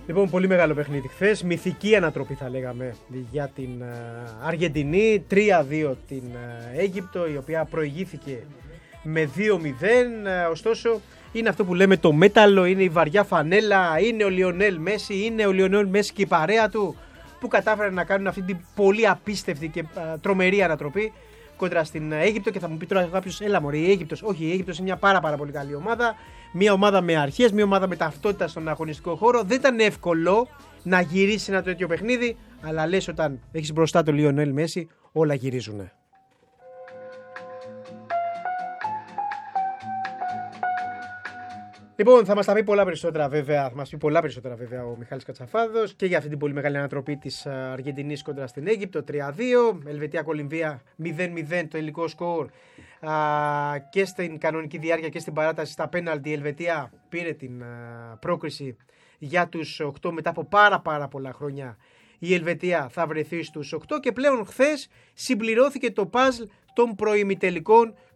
Λοιπόν, πολύ μεγάλο παιχνίδι χθες. Μυθική ανατροπή θα λέγαμε για την Αργεντινή. 3-2 την Αίγυπτο, η οποία προηγήθηκε με 2-0. Ωστόσο, είναι αυτό που λέμε το μέταλλο, είναι η βαριά φανέλα, είναι ο Λιονέλ Μέση, είναι ο Λιονέλ Μέση και η παρέα του που κατάφεραν να κάνουν αυτή την πολύ απίστευτη και τρομερή ανατροπή κόντρα στην Αίγυπτο. Και θα μου πει τώρα κάποιος, έλα μωρέ, η Αίγυπτος. Όχι, η Αίγυπτος είναι μια πάρα πολύ καλή ομάδα. Μια ομάδα με αρχές, μια ομάδα με ταυτότητα στον αγωνιστικό χώρο. Δεν ήταν εύκολο να γυρίσει ένα τέτοιο παιχνίδι, αλλά λες όταν έχεις μπροστά το Λιονέλ Μέση, όλα γυρίζουν. Λοιπόν, θα μας τα πει πολλά περισσότερα βέβαια, ο Μιχάλης Κατσαφάδος και για αυτή την πολύ μεγάλη ανατροπή της Αργεντινής κόντρα στην Αίγυπτο, 3-2, Ελβετία-Κολυμβία 0-0 το τελικό σκορ, και στην κανονική διάρκεια και στην παράταση στα πέναλτι η Ελβετία πήρε την πρόκριση για τους 8 μετά από πάρα πολλά χρόνια. Η Ελβετία θα βρεθεί στους 8 και πλέον χθες συμπληρώθηκε το παζλ των προημιτελικών